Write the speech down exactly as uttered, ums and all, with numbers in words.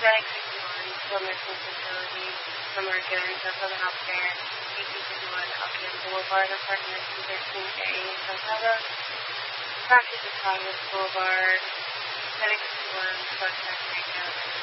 Clinic fifty-one, skilled nursing facility, number Jones, or Southern Healthcare, eighteen fifty-one, Upton Boulevard, apartment two thirteen A, Chicago. Practice is Congress Boulevard, Clinic fifty-one, South Sacramento.